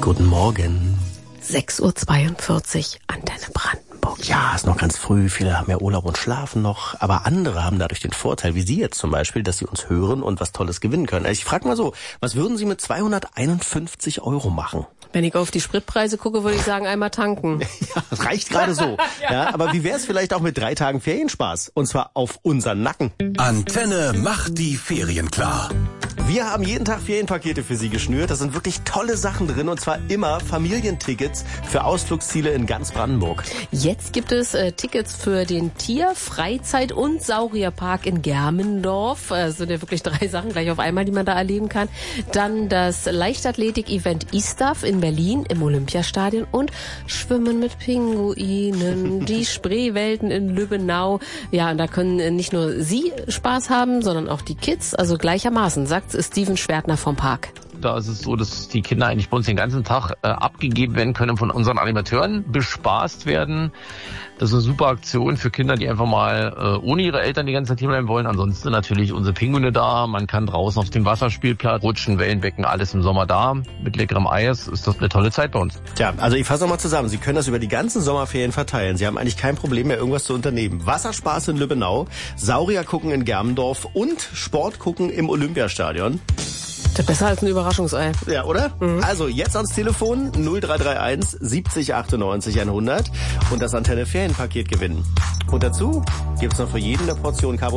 Guten Morgen. 6:42 Uhr, Antenne Brandenburg. Ja, ist noch ganz früh. Viele haben ja Urlaub und schlafen noch. Aber andere haben dadurch den Vorteil, wie Sie jetzt zum Beispiel, dass Sie uns hören und was Tolles gewinnen können. Also ich frage mal so, was würden Sie mit 251 € machen? Wenn ich auf die Spritpreise gucke, würde ich sagen, einmal tanken. Ja, das reicht gerade so. Ja, aber wie wäre es vielleicht auch mit 3 Tagen Ferienspaß? Und zwar auf unseren Nacken. Antenne macht die Ferien klar. Wir haben jeden Tag Ferienpakete für Sie geschnürt. Da sind wirklich tolle Sachen drin und zwar immer Familientickets für Ausflugsziele in ganz Brandenburg. Jetzt gibt es Tickets für den Tier-, Freizeit- und Saurierpark in Germendorf. Sind ja wirklich 3 Sachen gleich auf einmal, die man da erleben kann. Dann das Leichtathletik-Event ISTAF in Berlin im Olympiastadion und Schwimmen mit Pinguinen, die Spreewelten in Lübbenau. Ja, und da können nicht nur Sie Spaß haben, sondern auch die Kids, also gleichermaßen, sagt Steven Schwertner vom Park. Da ist es so, dass die Kinder eigentlich bei uns den ganzen Tag abgegeben werden können, von unseren Animateuren bespaßt werden. Das ist eine super Aktion für Kinder, die einfach mal ohne ihre Eltern die ganze Zeit hier bleiben wollen. Ansonsten natürlich unsere Pinguine da. Man kann draußen auf dem Wasserspielplatz rutschen, Wellenbecken, alles im Sommer da. Mit leckerem Eis ist das eine tolle Zeit bei uns. Tja, also ich fasse nochmal zusammen. Sie können das über die ganzen Sommerferien verteilen. Sie haben eigentlich kein Problem mehr, irgendwas zu unternehmen. Wasserspaß in Lübbenau, Saurier gucken in Germendorf und Sport gucken im Olympiastadion. Das ist besser als ein Überraschungsei. Ja, oder? Mhm. Also jetzt ans Telefon 0331 70 98 100 und das Antenne Ferienpaket gewinnen. Und dazu gibt's noch für jeden eine Portion Carbonara.